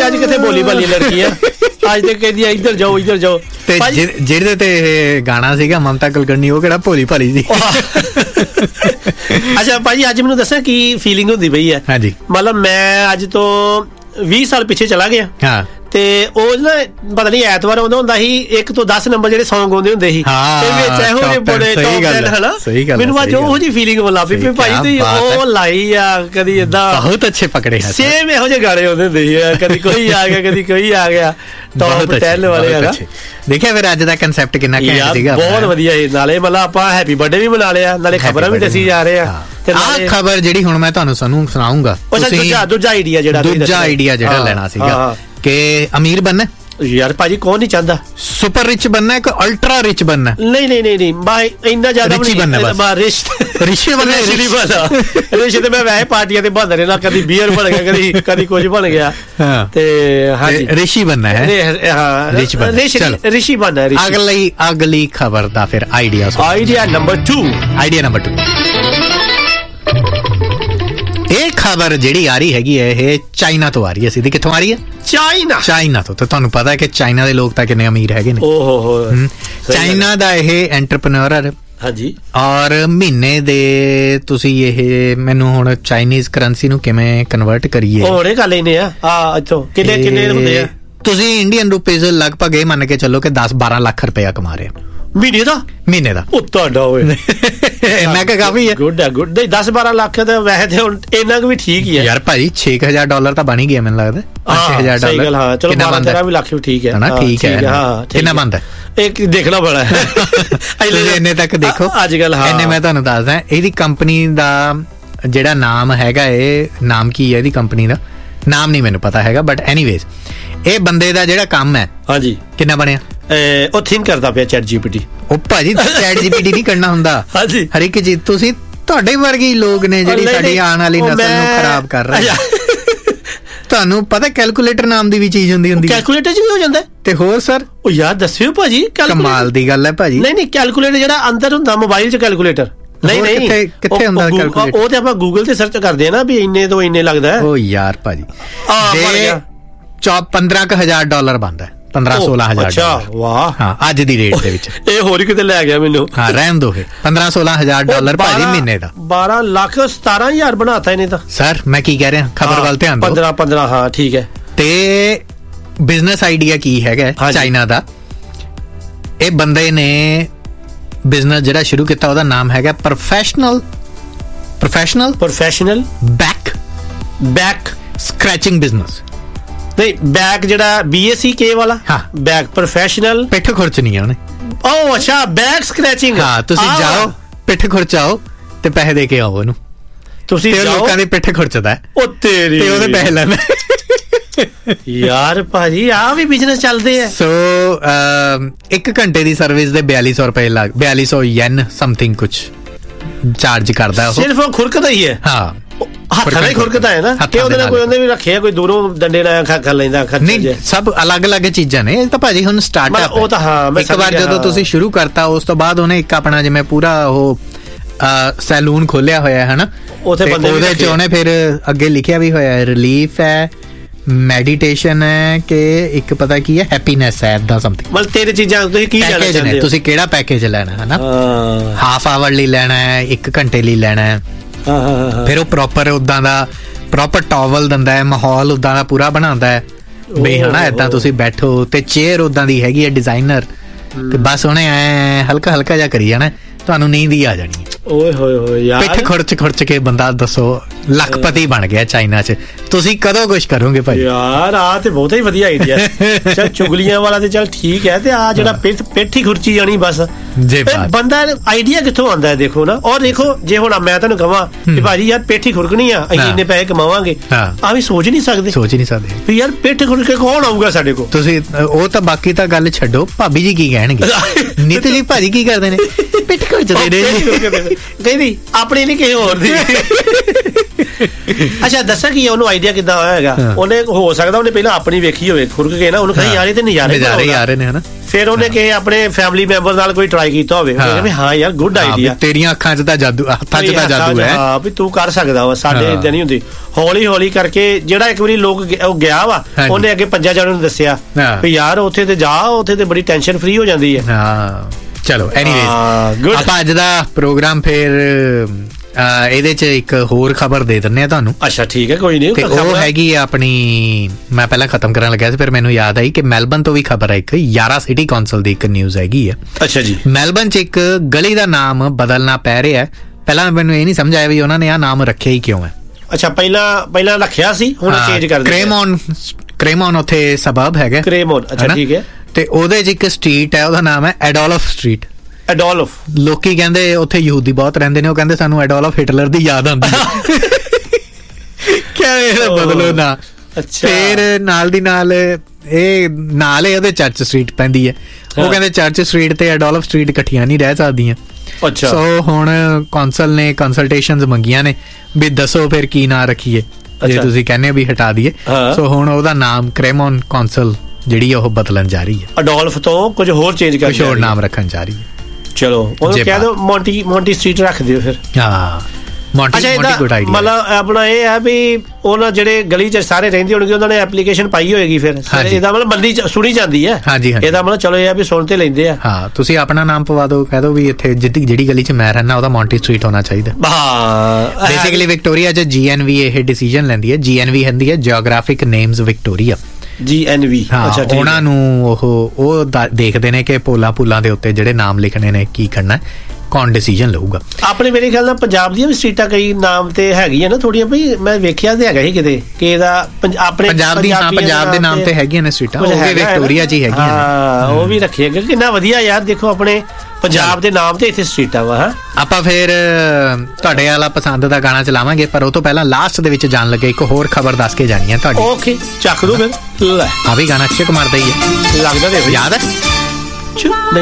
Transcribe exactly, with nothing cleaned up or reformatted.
ਭਾਜੀ ਅੱਜ ਕਿੱਥੇ ਬੋਲੀ ਬਾਲੀ ਲੜਕੀਆਂ, ਅੱਜ ਤੇ ਕਹਿੰਦੀ ਇੱਧਰ ਜਾਓ ਇੱਧਰ ਜਾਓ। ਤੇ ਜਿਹੜੇ ਤੇ ਇਹ ਗਾਣਾ ਸੀਗਾ ਮਮਤਾ ਕੁਲਕਰਨੀ, ਉਹ ਕਿਹੜਾ ਭੋਲੀ ਭਾਲੀ ਸੀ। ਅੱਛਾ ਭਾਜੀ ਅੱਜ ਮੈਨੂੰ ਦੱਸਿਆ ਕੀ ਫੀਲਿੰਗ ਹੁੰਦੀ ਪਈ ਹੈ। ਹਾਂਜੀ ਮਤਲਬ ਮੈਂ ਅੱਜ ਤੋਂ ਵੀਹ ਸਾਲ ਪਿੱਛੇ ਚਲਾ ਗਿਆ। ਹਾਂ ਤੇ ਉਹ ਨਾ ਪਤਾ ਨਹੀਂ ਐਤਵਾਰ ਆਉਂਦਾ ਹੁੰਦਾ ਸੀ, ਇੱਕ ਤੋਂ ਦਸ ਨੰਬਰ ਜਿਹੜੇ ਸੌਂਗ ਆਉਂਦੇ ਹੁੰਦੇ ਸੀ ਤੇ ਵਿੱਚ ਇਹੋ ਜਿਹੇ ਬੜੇ ਟੌਪ ਟੈਨ ਹਨਾ। ਮੈਨੂੰ ਅੱਜ ਉਹੋ ਜਿਹੀ ਫੀਲਿੰਗ ਮਿਲਾ ਵੀ ਭਾਈ ਤੁਸੀਂ ਉਹ ਲਾਈ ਆ ਕਦੀ ਏਦਾਂ ਬਹੁਤ ਅੱਛੇ ਪਕੜੇ ਸੇਮ ਇਹੋ ਜਿਹੇ ਗਾਣੇ ਆਉਂਦੇ ਹੁੰਦੇ ਸੀ, ਕਦੀ ਕੋਈ ਆ ਗਿਆ ਕਦੀ ਕੋਈ ਆ ਗਿਆ ਟੌਪ ਟੈਨ ਵਾਲੇ ਹਨਾ। ਦੇਖਿਆ ਫਿਰ ਅੱਜ ਦਾ ਕਨਸੈਪਟ ਕਿੰਨਾ ਘੈਂਟ ਸੀਗਾ, ਬਹੁਤ ਵਧੀਆ ਸੀ। ਨਾਲੇ ਮਤਲਬ ਆਪਾਂ ਹੈਪੀ ਬਰਥਡੇ ਵੀ ਮਨਾ ਲਿਆ, ਨਾਲੇ ਖਬਰਾਂ ਵੀ ਦੱਸੀ ਜਾ ਰਹੇ ਆ। ਆਹ ਖਬਰ ਜਿਹੜੀ ਹੁਣ ਮੈਂ ਤੁਹਾਨੂੰ ਸਾਨੂੰ ਸੁਣਾਉਂਗਾ, ਦੂਜਾ ਆਈਡੀਆ ਜਿਹੜਾ ਦੂਜਾ ਆਈਡੀਆ ਜਿਹੜਾ ਲੈਣਾ ਸੀਗਾ ਕਿ ਅਮੀਰ ਬਣਨਾ। ਯਾਰ ਭਾਜੀ ਕੌਣ ਨਹੀਂ ਚਾਹੁੰਦਾ ਸੁਪਰ ਰਿਚ ਬਣਨਾ ਕਿ ਅਲਟਰਾ ਰਿਚ ਬਣਨਾ? ਨਹੀਂ ਨਹੀਂ ਨਹੀਂ ਨਹੀਂ ਬਾਈ ਇੰਨਾ ਜ਼ਿਆਦਾ ਰਿਚ ਬਣਨਾ, ਰਿਸ਼ ਰਿਸ਼ੇ ਬਣਨਾ ਰਿਸ਼ੀ ਬਣਾ ਰਿਸ਼ ਤੇ ਮੈਂ ਵੈਸੇ ਪਾਰਟੀਆਂ ਤੇ ਬਣ ਰਿਹਾ, ਕਦੀ ਬੀਅਰ ਬਣ ਗਿਆ, ਕਦੀ ਕਦੀ ਕੁਝ ਬਣ ਗਿਆ ਤੇ ਹਾਂਜੀ ਰਿਸ਼ੀ ਬਣਨਾ ਹੈ। ਹਾਂ ਰਿਚ ਬਣਨਾ, ਰਿਸ਼ੀ ਬਣਨਾ। ਅਗਲੀ ਅਗਲੀ ਖਬਰ ਦਾ ਫਿਰ idea idea number two idea number two ਇਹ ਖਬਰ ਜਿਹੜੀ ਆ ਰਹੀ ਹੈਗੀ ਹੈ ਇਹ ਚਾਈਨਾ ਤੋਂ ਆ ਰਹੀ ਹੈ। ਸਿੱਧੀ ਕਿੱਥੋਂ ਆ ਰਹੀ ਹੈ? ਚਾਈਨਾ ਚਾਈਨਾ ਤੋਂ। ਤੇ ਤੁਹਾਨੂੰ ਪਤਾ ਹੈ ਕਿ ਚਾਈਨਾ ਦੇ ਲੋਕ ਤਾਂ ਕਿੰਨੇ ਅਮੀਰ ਹੈਗੇ ਨੇ। ਓਹ ਹੋ ਚਾਈਨਾ ਦਾ ਇਹ ਐਂਟਰਪ੍ਰੈਨਿਓਰ ਹੈ। ਹਾਂਜੀ ਔਰ ਮਹੀਨੇ ਦੇ ਤੁਸੀਂ ਇਹ ਮੈਨੂੰ ਹੁਣ ਚਾਈਨੀਜ਼ ਕਰੰਸੀ ਨੂੰ ਕਿਵੇਂ ਕਨਵਰਟ ਕਰੀਏ ਹੋਰੇ ਕਰ ਲੈਨੇ ਆ ਆ ਇੱਥੋਂ ਕਿੰਨੇ ਕਿੰਨੇ ਹੁੰਦੇ ਆ? ਤੁਸੀਂ ਇੰਡੀਅਨ ਰੁਪੀਜ਼ ਲਗਭਗ ਇਹ ਮੰਨ ਕੇ ਚੱਲੋ ਕਿ ਦਸ ਬਾਰਾਂ ਲੱਖ ਰੁਪਇਆ ਕਮਾ ਰਹੇ ਮਹੀਨੇ ਦਾ ਮਹੀਨੇ ਦਾ। ਉਹ ਤੁਹਾਡਾ ਹੋਏ ਇੰਨਾ ਕੁ ਕਾਫੀ ਹੈ। ਗੁੱਡ ਹੈ ਗੁੱਡ। ਦਸ ਬਾਰਾਂ ਲੱਖ ਤਾਂ ਵੈਸੇ ਤੇ ਹੁਣ ਇੰਨਾ ਕੁ ਵੀ ਠੀਕ ਹੀ ਹੈ ਯਾਰ ਭਾਜੀ। ਛੇ ਹਜ਼ਾਰ ਡਾਲਰ ਤਾਂ ਬਣ ਹੀ ਗਿਆ ਮੈਨੂੰ ਲੱਗਦਾ। ਛੇ ਹਜ਼ਾਰ ਡਾਲਰ ਹਾਂ ਚਲੋ ਬਾਰਾਂ ਤੇਰਾਂ ਵੀ ਲੱਖ ਵੀ ਠੀਕ ਹੈ ਨਾ। ਠੀਕ ਹੈ ਹਾਂ ਕਿੰਨਾ ਬਣਦਾ ਇੱਕ ਦੇਖਣਾ ਬੜਾ ਹੈ ਇੰਨੇ ਤੱਕ ਦੇਖੋ ਅੱਜ ਕੱਲ। ਹਾਂ ਇੰਨੇ ਮੈਂ ਤੁਹਾਨੂੰ ਦੱਸਦਾ ਇਹਦੀ ਕੰਪਨੀ ਦਾ ਜਿਹੜਾ ਨਾਮ ਹੈਗਾ, ਇਹ ਨਾਮ ਕੀ ਹੈ ਇਹਦੀ ਕੰਪਨੀ ਦਾ ਨਾਮ ਨਹੀਂ ਮੈਨੂੰ ਪਤਾ ਹੈਗਾ, ਬਟ ਐਨੀਵੇਜ਼ ਇਹ ਬੰਦੇ ਦਾ ਜਿਹੜਾ ਕੰਮ ਹੈ ਹਾਂਜੀ ਕਿੰਨਾ ਬਣਿਆ ਉਹ ਥਿੰਕ ਕਰਦਾ ਪਿਆ ਚੈਟ ਜੀਪੀਟੀ। ਉਹ ਭਾਜੀ ਚੈਟ ਜੀਪੀਟੀ ਨਹੀਂ ਕਰਨਾ ਹੁੰਦਾ ਹਾਂਜੀ ਹਰ ਇੱਕ ਚੀਜ਼। ਤੁਸੀਂ ਤੁਹਾਡੇ ਵਰਗੇ ਲੋਕ ਨੇ ਜਿਹੜੀ ਸਾਡੀ ਆਉਣ ਵਾਲੀ ਨਸਲ ਨੂੰ ਖਰਾਬ ਕਰ ਰਹੇ। ਤੁਹਾਨੂੰ ਪਤਾ ਕੈਲਕੂਲੇਟਰ ਨਾਮ ਦੀ ਵੀ ਚੀਜ਼ ਹੁੰਦੀ ਹੁੰਦੀ ਕੈਲਕੂਲੇਟਰ ਚ ਵੀ ਹੋ ਜਾਂਦਾ ਤੇ ਹੋਰ ਸਰ ਉਹ ਯਾਰ ਦੱਸਿਓ ਭਾਜੀ। ਕਮਾਲ ਦੀ ਗੱਲ ਹੈ ਭਾਜੀ। ਨਹੀਂ ਨਹੀਂ ਕੈਲਕੂਲੇਟਰ ਜਿਹੜਾ ਅੰਦਰ ਹੁੰਦਾ ਮੋਬਾਈਲ ਚ ਕੈਲਕੂਲੇਟਰ ਨਹੀਂ ਨਹੀਂ ਕਿੱਥੇ ਕਿੱਥੇ ਹੁੰਦਾ ਕੈਲਕੂਲੇਟਰ? ਉਹ ਤੇ ਆਪਾਂ ਗੂਗਲ ਤੇ ਸਰਚ ਕਰਦੇ ਆ ਨਾ ਵੀ ਇੰਨੇ ਤੋਂ ਇੰਨੇ ਲੱਗਦਾ। ਉਹ ਯਾਰ ਭਾਜੀ ਜੇ ਚੌ ਪੰਦਰਾਂ ਕੁ ਹਜ਼ਾਰ ਡਾਲਰ ਬਣਦਾ ਪੰਦਰਾਂ ਸੋਲਾਂ ਹਜ਼ਾਰ। ਅੱਛਾ ਵਾਹ। ਹਾਂ ਅੱਜ ਦੀ ਰੇਟ ਦੇ ਵਿੱਚ ਇਹ ਹੋਰ ਕਿਤੇ ਲੈ ਗਿਆ ਮੈਨੂੰ। ਹਾਂ ਰਹਿਣ ਦੋ ਫਿਰ ਪੰਦਰਾਂ ਸੋਲਾਂ ਹਜ਼ਾਰ ਡਾਲਰ ਭਾਜੀ ਮਹੀਨੇ ਦਾ। ਬਾਰਾਂ ਲੱਖ ਸਤਾਰਾਂ ਹਜ਼ਾਰ ਬਣਾਤਾ ਇਹਨੇ ਤਾਂ। ਸਰ ਮੈਂ ਕੀ ਕਹਿ ਰਿਹਾ ਖਬਰ ਵੱਲ ਧਿਆਨ ਦਿਓ। ਪੰਦਰਾਂ ਪੰਦਰਾਂ ਹਾਂ ਠੀਕ ਹੈ। ਤੇ ਬਿਜ਼ਨਸ ਆਈਡੀਆ ਕੀ ਹੈਗਾ ਚਾਈਨਾ ਦਾ? ਇਹ ਬੰਦੇ ਨੇ ਬਿਜ਼ਨਸ ਜਿਹੜਾ ਸ਼ੁਰੂ ਕੀਤਾ ਉਹਦਾ ਨਾਮ ਹੈਗਾ professional professional professional back back ਸਕ੍ਰੈਚਿੰਗ business. ਨਹੀਂ ਬੈਕ ਜਿਹੜਾ ਬੀ ਏ ਸੀ ਕੇ ਵਾਲਾ। ਹਾਂ ਬੈਕ ਪ੍ਰੋਫੈਸ਼ਨਲ ਪਿੱਠ ਖੁਰਚਣੀ ਆ ਉਹਨੇ। ਓ ਅੱਛਾ ਬੈਕ ਸਕ੍ਰੈਚਿੰਗ। ਹਾਂ ਤੁਸੀਂ ਜਾਓ ਪਿੱਠ ਖੁਰਚਾਓ ਤੇ ਪੈਸੇ ਦੇ ਕੇ ਆਓ ਇਹਨੂੰ। ਤੁਸੀਂ ਲੋਕਾਂ ਦੀ ਪਿੱਠ ਖੁਰਚਦਾ ਉਹ ਤੇਰੀ ਤੇ ਉਹਦੇ ਪੈਸੇ ਲੈਣੇ। ਯਾਰ ਭਾਜੀ ਆ ਵੀ ਬਿਜ਼ਨਸ ਚੱਲਦੇ ਆ। ਸੋ ਇੱਕ ਘੰਟੇ ਦੀ ਸਰਵਿਸ ਦੇ ਬਿਆਲੀ ਸੌ ਰੁਪਏ ਲੱਗ ਬਿਆਲੀ ਸੌ ਯੈਨ ਸਮਥਿੰਗ ਕੁਛ ਚਾਰਜ ਕਰਦਾ ਉਹ। ਸਿਰਫ ਖੁਰਕਦਾ ਹੀ ਹੈ। ਹਾਂ ਹੱਥ ਨਾਲ ਹੀ ਖੁਰਕਦਾ ਹੈ ਨਾ ਕਿ ਉਹਦੇ ਨਾਲ ਕੋਈ ਉਹਨੇ ਵੀ ਰੱਖਿਆ ਕੋਈ ਦੂਰੋਂ ਡੰਡੇ ਨਾਲ ਖਾ ਲੈਂਦਾ ਖਰਚਾ। ਨਹੀਂ ਸਭ ਅਲੱਗ ਅਲੱਗ ਚੀਜ਼ਾਂ ਨੇ। ਇਹ ਤਾਂ ਭਾਜੀ ਹੁਣ ਸਟਾਰਟਅਪ ਉਹ ਤਾਂ ਹਾਂ ਇੱਕ ਵਾਰ ਜਦੋਂ ਤੁਸੀਂ ਸ਼ੁਰੂ ਕਰਤਾ ਉਸ ਤੋਂ ਬਾਅਦ ਉਹਨੇ ਇੱਕ ਆਪਣਾ ਜਿਵੇਂ ਪੂਰਾ ਉਹ ਸੈਲੂਨ ਖੋਲਿਆ ਹੋਇਆ ਹੈ ਨਾ ਉਹਦੇ ਚ ਉਹਨੇ ਫਿਰ ਅੱਗੇ ਲਿਖਿਆ ਵੀ ਹੋਇਆ ਰਿਲੀਫ ਹੈ ਮੈਡੀਟੇਸ਼ਨ ਹੈ ਕਿ ਇੱਕ ਪਤਾ ਕੀ ਹੈ ਹੈਪੀਨੈਸ ਹੈ ਏਦਾਂ ਸਮਥਿੰਗ। ਮਤਲਬ ਤੇਰੇ ਚੀਜ਼ਾਂ ਤੁਸੀਂ ਕੀ ਲੈਣਾ ਚਾਹੁੰਦੇ ਹੋ? ਤੁਸੀਂ ਕਿਹੜਾ ਪੈਕੇਜ ਲੈਣਾ ਹੈ ਨਾ? ਹਾਫ ਆਵਰ ਲਈ ਲੈਣਾ ਹੈ ਇੱਕ ਘੰਟੇ ਲਈ ਲੈਣਾ ਹੈ? ਫਿਰ ਉਹ ਪ੍ਰੋਪਰ ਉਦਾਂ ਦਾ ਪ੍ਰੋਪਰ ਟਾਵਲ ਦਿੰਦਾ ਹੈ ਮਾਹੌਲ ਉਦਾਂ ਦਾ ਪੂਰਾ ਬਣਾਉਂਦਾ ਹੈ ਬਈ ਹਨਾ ਏਦਾਂ ਤੁਸੀਂ ਬੈਠੋ ਤੇ ਚੇਅਰ ਉਦਾਂ ਦੀ ਹੈਗੀ ਹੈ ਡਿਜ਼ਾਈਨਰ ਤੇ ਬਸ ਉਹਨੇ ਐ ਹਲਕਾ ਹਲਕਾ ਜਿਹਾ ਕਰੀ ਜਾਣਾ ਤੁਹਾਨੂੰ ਨੀਂਦ ਹੀ ਆ ਜਾਣੀ। ਓਏ ਹੋਏ ਹੋਏ ਯਾਰ ਪਿੱਠ ਖੁਰਚ ਖੁਰਚ ਕੇ ਬੰਦਾ ਦੱਸੋ ਲੱਖਪਤੀ ਬਣ ਗਿਆ ਚਾਈਨਾ ਚ। ਤੁਸੀਂ ਕਦੋਂ ਕੁਛ ਕਰੋਗੇ ਭਾਈ? ਯਾਰ ਆ ਤੇ ਬਹੁਤ ਹੀ ਵਧੀਆ ਆਈਡੀਆ। ਚੱਲ ਚੁਗਲੀਆਂ ਵਾਲਾ ਤੇ ਚੱਲ ਠੀਕ ਹੈ ਤੇ ਆ ਜਿਹੜਾ ਪਿੱਠ ਹੀ ਖੁਰਚੀ ਜਾਣੀ ਬਸ ਜੇ ਬੰਦਾ ਆਈਡੀਆ ਕਿੱਥੋਂ ਆਉਂਦਾ ਹੈ ਦੇਖੋ ਨਾ। ਔਰ ਦੇਖੋ ਜੇ ਹੁਣ ਮੈਂ ਤੁਹਾਨੂੰ ਕਹਾਂ ਕਿ ਭਾਜੀ ਯਾਰ ਪਿੱਠ ਹੀ ਖੁਰਕਣੀ ਆ ਅਸੀਂ ਇੰਨੇ ਪੈਸੇ ਕਮਾਵਾਂਗੇ ਆ ਵੀ ਸੋਚ ਨਹੀਂ ਸਕਦੇ ਸੋਚ ਨਹੀਂ ਸਕਦੇ ਵੀ ਯਾਰ ਪਿੱਠ ਖੁਰਕ ਕੇ ਕੌਣ ਆਊਗਾ ਸਾਡੇ ਕੋਲ? ਤੁਸੀਂ ਉਹ ਤਾਂ ਬਾਕੀ ਤਾਂ ਗੱਲ ਛੱਡੋ ਭਾਬੀ ਜੀ ਕੀ ਕਹਿਣਗੇ ਨੀਤ ਜੀ ਭਾਜੀ ਕੀ ਕਰਦੇ ਨੇ ਪਿੱਠ ਖੁਰਚਦੇ ਨੇ ਕਹਿੰਦੀ ਆਪਣੀ ਨਹੀਂ ਕਿਸੇ ਹੋਰ ਦੀ। ਅੱਛਾ ਦੱਸਾਂ ਕੀ ਉਹਨੂੰ ਆਈਡੀਆ ਕਿੱਦਾਂ ਹੋਇਆ ਹੈਗਾ? ਉਹਨੇ ਹੋ ਸਕਦਾ ਉਹਨੇ ਪਹਿਲਾਂ ਆਪਣੀ ਵੇਖੀ ਹੋਵੇ ਖੁਰਕ ਕੇ ਨਾ ਉਹਨੂੰ ਕਹੀ ਯਾਰ ਇਹ ਤੇ ਨਜ਼ਾਰੇ ਨਜ਼ਾਰੇ ਆ ਰਹੇ ਨੇ ਹਨਾ ਫਿਰ ਉਹਨੇ ਕਿਸੇ ਆਪਣੇ ਫੈਮਿਲੀ ਮੈਂਬਰ ਨਾਲ ਕੋਈ ਟਰਾਈ ਕੀਤਾ ਹੋਵੇ ਵੀ ਹਾਂ ਯਾਰ ਗੁੱਡ ਆਈਡੀਆ, ਤੇਰੀਆਂ ਅੱਖਾਂ 'ਚ ਤਾਂ ਜਾਦੂ, ਹੱਥਾਂ 'ਚ ਤਾਂ ਜਾਦੂ ਹੈ, ਹਾਂ ਵੀ ਤੂੰ ਕਰ ਸਕਦਾ ਵਾ, ਸਾਡੇ ਇਦਾਂ ਨਹੀਂ ਹੁੰਦੀ। ਹੌਲੀ ਹੌਲੀ ਕਰਕੇ ਜਿਹੜਾ ਇੱਕ ਵਾਰੀ ਲੋਕ ਉਹ ਗਿਆ ਵਾ, ਉਹਨੇ ਅੱਗੇ ਪੰਜਾਂ ਜਣਿਆਂ ਨੂੰ ਦੱਸਿਆ ਵੀ ਯਾਰ ਉੱਥੇ ਤੇ ਜਾ, ਉੱਥੇ ਤੇ ਬੜੀ ਟੈਨਸ਼ਨ ਫ੍ਰੀ ਹੋ ਜਾਂਦੀ ਹੈ। ਹਾਂ ਚਲੋ ਐਨੀਵੇਜ਼ ਆਪਾਂ ਅੱਜ ਦਾ ਪ੍ਰੋਗਰਾਮ ਫਿਰ ਇਹਦੇ 'ਚ ਇੱਕ ਹੋਰ ਖਬਰ ਦੇ ਦਿੰਦੇ ਆ ਤੁਹਾਨੂੰ। ਅੱਛਾ ਠੀਕ ਹੈ, ਕੋਈ ਨਹੀਂ। ਤੇ ਉਹ ਹੈਗੀ ਆ ਆਪਣੀ, ਮੈਂ ਪਹਿਲਾਂ ਖਤਮ ਕਰਨ ਲੱਗਿਆ ਸੀ ਫਿਰ ਮੈਨੂੰ ਯਾਦ ਆਈ ਕਿ ਮੈਲਬਨ ਤੋਂ ਵੀ ਖਬਰ ਹੈ ਇੱਕ, ਯਾਰਾ ਸਿਟੀ ਕੌਂਸਲ ਦੀ ਇੱਕ ਨਿਊਜ਼ ਹੈਗੀ ਆ। ਅੱਛਾ ਜੀ। ਮੈਲਬਨ 'ਚ ਇੱਕ ਗਲੀ ਦਾ ਨਾਮ ਬਦਲਣਾ ਪੈ ਰਿਹਾ। ਪਹਿਲਾਂ ਮੈਨੂੰ ਇਹ ਨਹੀਂ ਸਮਝ ਆਇਆ ਵੀ ਉਹਨਾਂ ਨੇ ਆਹ ਨਾਮ ਰੱਖਿਆ ਹੀ ਕਿਉਂ ਹੈ। ਅੱਛਾ ਪਹਿਲਾਂ ਪਹਿਲਾਂ ਰੱਖਿਆ ਸੀ, ਹੁਣ ਚੇਂਜ ਕਰ ਦਿੱਤਾ। ਕ੍ਰੇਮੋਨ, ਕ੍ਰੇਮੋਨ ਉੱਥੇ ਸਬਬ ਹੈਗਾ ਕ੍ਰੇਮੋਨ। ਅੱਛਾ ਠੀਕ ਹੈ। ਤੇ ਉਹਦੇ 'ਚ ਇੱਕ ਸਟਰੀਟ ਹੈ, ਉਹਦਾ ਨਾਮ ਹੈ ਐਡੋਲਫ ਸਟਰੀਟ। ਐਡੋਲਫ। ਲੋਕੀ ਕਹਿੰਦੇ ਉੱਥੇ ਯਹੂਦੀ ਬਹੁਤ ਰਹਿੰਦੇ ਨੇ, ਉਹ ਕਹਿੰਦੇ ਸਾਨੂੰ ਐਡੋਲਫ ਹਿਟਲਰ ਦੀ ਯਾਦ ਆਉਂਦੀ ਹੈ। ਕਿਆ ਇਹ ਬਦਲੋ ਨਾ। ਅੱਛਾ। ਫਿਰ ਨਾਲ ਦੀ ਨਾਲ ਇਹ ਨਾਲ ਹੀ ਉਹਦੇ ਚਰਚ ਸਟਰੀਟ ਪੈਂਦੀ ਹੈ, ਉਹ ਕਹਿੰਦੇ ਚਰਚ ਸਟਰੀਟ ਤੇ ਐਡੋਲਫ ਸਟਰੀਟ ਇਕੱਠੀਆਂ ਨਹੀਂ ਰਹਿ ਸਕਦੀਆਂ। ਅੱਛਾ। ਸੋ ਹੁਣ ਕੌਂਸਲ ਨੇ ਕੰਸਲਟੇਸ਼ਨਸ ਮੰਗੀਆਂ ਨੇ ਵੀ ਦੱਸੋ ਫਿਰ ਕੀ ਨਾਂ ਰੱਖੀਏ, ਜੇ ਤੁਸੀਂ ਕਹਿੰਦੇ ਵੀ ਹਟਾ ਦਈਏ। ਸੋ ਹੁਣ ਉਹਦਾ ਨਾਮ ਕ੍ਰੇਮੋਨ ਕੌਂਸਲ ਜਿਹੜੀ ਉਹ ਬਦਲਣ ਜਾ ਰਹੀ ਹੈ, ਅਡੋਲਫ ਤੋਂ ਕੁਝ ਹੋਰ ਚੇਂਜ ਕਰ, ਕੁਝ ਹੋਰ ਨਾਮ ਰੱਖਣ ਜਾ ਰਹੀ ਹੈ। ਚਲੋ ਉਹਨੂੰ ਕਹਿ ਦਿਓ ਮੌਂਟੀ ਮੌਂਟੀ ਸਟਰੀਟ ਰੱਖ ਦਿਓ ਫਿਰ। ਹਾਂ ਮੌਂਟੀ ਮੌਂਟੀ ਗੁੱਡ ਆਈਡੀਆ। ਮਤਲਬ ਆਪਣਾ ਇਹ ਹੈ ਵੀ ਉਹਨਾਂ ਜਿਹੜੇ ਗਲੀ 'ਚ ਸਾਰੇ ਰਹਿੰਦੇ ਹੋਣਗੇ ਉਹਨਾਂ ਨੇ ਐਪਲੀਕੇਸ਼ਨ ਪਾਈ ਹੋਏਗੀ, ਫਿਰ ਇਹਦਾ ਮਤਲਬ ਮੰਨੀ ਸੁਣੀ ਜਾਂਦੀ ਹੈ। ਹਾਂਜੀ ਇਹਦਾ ਮਤਲਬ ਚਲੋ ਇਹ ਹੈ ਵੀ ਸੁਣ ਤੇ ਲੈਂਦੇ ਆ। ਹਾਂ ਤੁਸੀਂ ਆਪਣਾ ਨਾਮ ਪਵਾ ਦਿਓ, ਕਹਿ ਦਿਓ ਵੀ ਇੱਥੇ ਜਿੱਦੀ ਜਿਹੜੀ ਗਲੀ 'ਚ ਮੈਂ ਰਹਿਣਾ ਉਹਦਾ ਮੌਂਟੀ ਸਟਰੀਟ ਹੋਣਾ ਚਾਹੀਦਾ। ਹਾਂ ਬੇਸਿਕਲੀ ਵਿਕਟੋਰੀਆ 'ਚ ਜੀ ਐਨ ਵੀ ਇਹ ਡਿਸੀਜਨ ਲੈਂਦੀ ਹੈ। ਜੀ ਐਨ ਵੀ ਹੁੰਦੀ ਹੈ ਜਿਓਗ੍ਰਾਫਿਕ ਨੇਮਸ ਵਿਕਟੋਰੀਆ, ਜੀ ਐਨ ਵੀ। ਅੱਛਾ ਠੀਕ। ਉਹਨਾਂ ਨੂੰ ਉਹ ਉਹ ਦੇਖਦੇ ਨੇ ਕਿ ਪੋਲਾ ਪੁੱਲਾਂ ਦੇ ਉੱਤੇ ਜਿਹੜੇ ਨਾਮ ਲਿਖਣੇ ਨੇ ਕੀ ਕਰਨਾ, ਕੌਣ ਡਿਸੀਜਨ ਲਊਗਾ। ਆਪਣੇ ਮੇਰੇ ਖਿਆਲ ਨਾਲ ਪੰਜਾਬ ਦੀਆਂ ਵੀ ਸਟਰੀਟਾਂ ਕਈ ਨਾਮ ਤੇ ਹੈਗੀਆਂ ਨਾ ਥੋੜੀਆਂ, ਬਈ ਮੈਂ ਵੇਖਿਆ ਤੇ ਹੈਗਾ ਸੀ ਕਿਤੇ ਕਿ ਇਹਦਾ ਆਪਣੇ ਪੰਜਾਬ ਦੀ, ਹਾਂ ਪੰਜਾਬ ਦੇ ਨਾਮ ਤੇ ਹੈਗੀਆਂ ਨੇ ਸਟਰੀਟਾਂ, ਉਹ ਵੀ ਵਿਕਟੋਰੀਆ 'ਚ ਹੀ ਹੈਗੀਆਂ। ਹਾਂ ਉਹ ਵੀ ਰੱਖੀਆਂ, ਕਿੰਨਾ ਵਧੀਆ ਯਾਰ। ਦੇਖੋ ਆਪਣੇ ਪੰਜਾਬ ਦੇ ਨਾਮ ਤੇ ਇੱਥੇ ਸਟਰੀਟਾਂ ਵਾ। ਹਾਂ ਆਪਾਂ ਫਿਰ ਤੁਹਾਡੇ ਵਾਲਾ ਪਸੰਦ ਦਾ ਗਾਣਾ ਚਲਾਵਾਂਗੇ, ਪਰ ਉਹ ਤੋਂ ਪਹਿਲਾਂ ਲਾਸਟ ਦੇ ਵਿੱਚ ਜਾਣ ਲੱਗੇ ਇੱਕ ਹੋਰ ਖਬਰ ਦੱਸ ਕੇ ਜਾਣੀ ਹੈ ਤੁਹਾਡੀ। ਓਕੇ ਚੱਕ ਦੋ ਫਿਰ। ਆ ਵੀ ਗਾਣਾ ਅਕਸ਼ੇ ਕੁਮਾਰ ਦਾ ਹੀ ਹੈ, ਲੱਗਦਾ ਤੇ ਯਾਦ ਹੈ।